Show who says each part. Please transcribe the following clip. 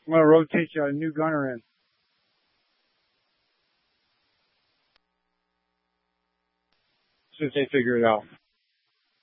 Speaker 1: I'm going to rotate you a new gunner in. Since they figure it out.